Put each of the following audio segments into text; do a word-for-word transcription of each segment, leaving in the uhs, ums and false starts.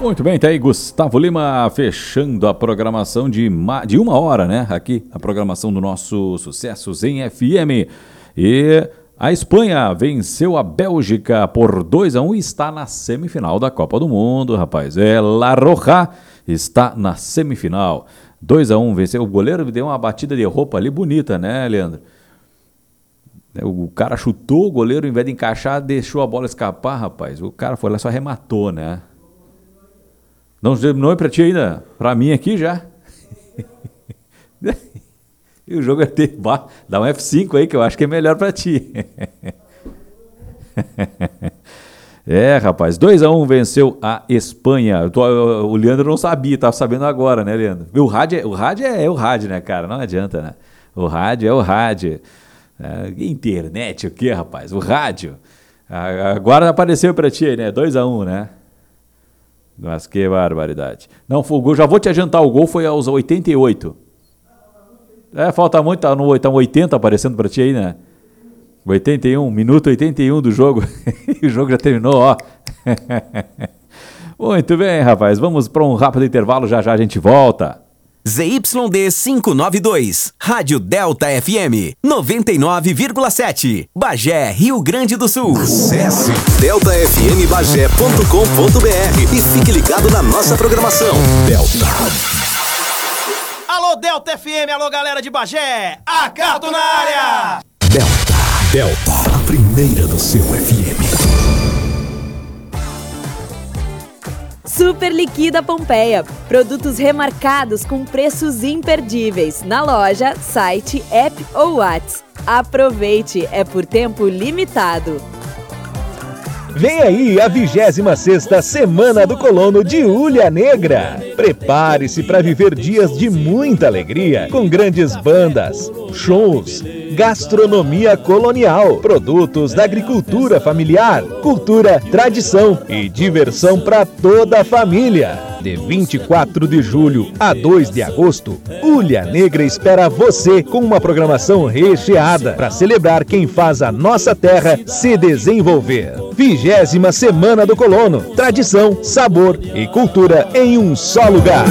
Muito bem, tá aí Gustavo Lima fechando a programação de, ma- de uma hora, né? Aqui, a programação do nosso Sucessos em F M. E a Espanha venceu a Bélgica por dois a um e está na semifinal da Copa do Mundo, rapaz. É, La Roja está na semifinal. dois a um venceu. O goleiro deu uma batida de roupa ali bonita, né, Leandro? O cara chutou, o goleiro, em vez de encaixar, deixou a bola escapar, rapaz. O cara foi lá e só arrematou, né? Não terminou é pra ti ainda? Pra mim aqui já. E o jogo é ter... Dá um F cinco aí que eu acho que é melhor pra ti. É, rapaz. dois a um venceu a Espanha. O Leandro não sabia, tava sabendo agora, né, Leandro? O rádio é o rádio, é, é o rádio, né, cara? Não adianta, né? O rádio é o rádio. É, internet, o que, rapaz? O rádio. Agora apareceu pra ti aí, né? dois a um, né? Mas que barbaridade. Não, foi o gol, já vou te adiantar, o gol foi aos oitenta e oito. É, falta muito, tá no tá no oitenta aparecendo pra ti aí, né? oitenta e um, minuto oitenta e um do jogo. O jogo já terminou, ó. Muito bem, rapaz, vamos para um rápido intervalo, já já a gente volta. Z Y D quinhentos e noventa e dois, Rádio Delta F M, noventa e nove vírgula sete, Bagé, Rio Grande do Sul. Acesse delta f m bagé ponto com ponto b r e fique ligado na nossa programação. Delta. Alô, Delta F M, alô, galera de Bagé, Acato na área! Delta, Delta, a primeira do seu F M. Super Liquida Pompeia. Produtos remarcados com preços imperdíveis. Na loja, site, app ou WhatsApp. Aproveite, é por tempo limitado. Vem aí a vigésima sexta Semana do Colono de Ulha Negra. Prepare-se para viver dias de muita alegria, com grandes bandas, shows, gastronomia colonial, produtos da agricultura familiar, cultura, tradição e diversão para toda a família. De vinte e quatro de julho a dois de agosto, Ulha Negra espera você com uma programação recheada para celebrar quem faz a nossa terra se desenvolver. Vigésima Semana do Colono, tradição, sabor e cultura em um só lugar.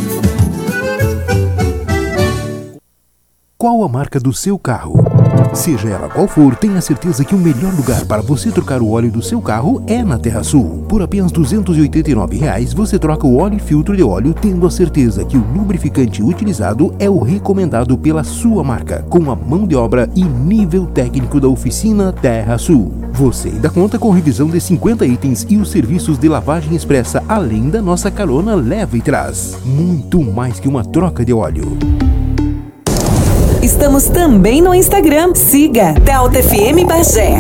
Qual a marca do seu carro? Seja ela qual for, tenha certeza que o melhor lugar para você trocar o óleo do seu carro é na TerraSul. Por apenas duzentos e oitenta e nove reais, você troca o óleo e filtro de óleo, tendo a certeza que o lubrificante utilizado é o recomendado pela sua marca, com a mão de obra e nível técnico da oficina TerraSul. Você ainda conta com revisão de cinquenta itens e os serviços de lavagem expressa, além da nossa carona leva e traz. Muito mais que uma troca de óleo. Estamos também no Instagram. Siga Delta F M Bagé.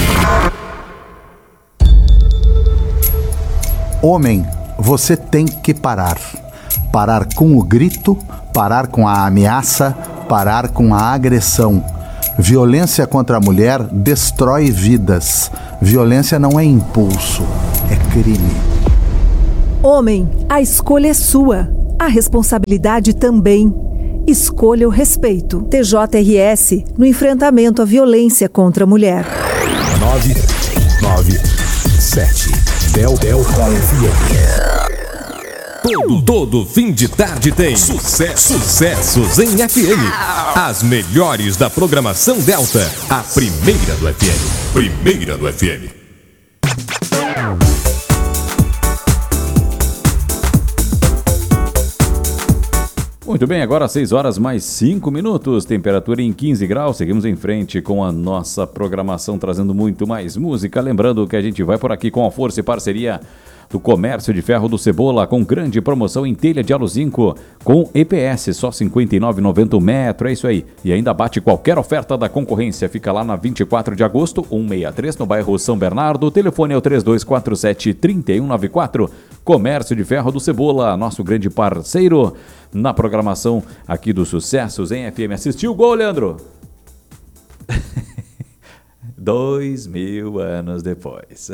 Homem, você tem que parar. Parar com o grito, parar com a ameaça, parar com a agressão. Violência contra a mulher destrói vidas. Violência não é impulso, é crime. Homem, a escolha é sua. A responsabilidade também. Escolha o respeito. T J R S no enfrentamento à violência contra a mulher. nove nove sete Delta F M. Todo, todo fim de tarde tem sucesso, sucessos em F M. As melhores da programação Delta. A primeira do F M. Primeira do F M. Muito bem, agora seis horas mais cinco minutos, temperatura em quinze graus, seguimos em frente com a nossa programação, trazendo muito mais música, lembrando que a gente vai por aqui com a força e parceria do Comércio de Ferro do Cebola, com grande promoção em telha de aluzinco, com E P S, só cinquenta e nove reais e noventa centavos o metro, é isso aí, e ainda bate qualquer oferta da concorrência, fica lá na vinte e quatro de agosto, cento e sessenta e três, no bairro São Bernardo, o telefone é o três dois quatro sete, três um nove quatro, Comércio de Ferro do Cebola, nosso grande parceiro na programação aqui dos Sucessos em F M. Assistiu o gol, Leandro? Dois mil anos depois.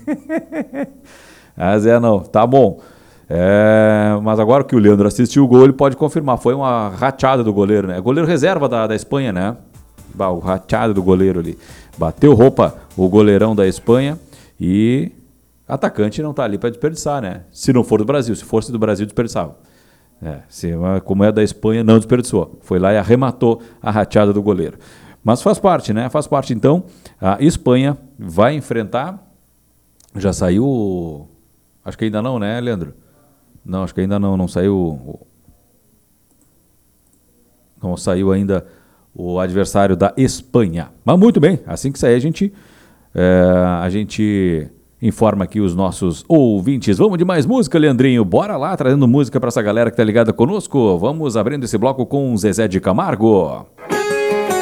Mas é, não, tá bom. É, mas agora que o Leandro assistiu o gol, ele pode confirmar. Foi uma rateada do goleiro, né? Goleiro reserva da, da Espanha, né? Bah, o rateado do goleiro ali. Bateu roupa o goleirão da Espanha e atacante não tá ali para desperdiçar, né? Se não for do Brasil, se fosse do Brasil, desperdiçava. É, se, como é da Espanha, não desperdiçou. Foi lá e arrematou a rateada do goleiro. Mas faz parte, né? Faz parte, então. A Espanha vai enfrentar... Já saiu... Acho que ainda não, né, Leandro? Não, acho que ainda não. Não saiu... Não saiu ainda o adversário da Espanha. Mas muito bem. Assim que sair, a gente... É, a gente... informa aqui os nossos ouvintes. Vamos de mais música, Leandrinho? Bora lá, trazendo música para essa galera que tá ligada conosco. Vamos abrindo esse bloco com Zezé de Camargo.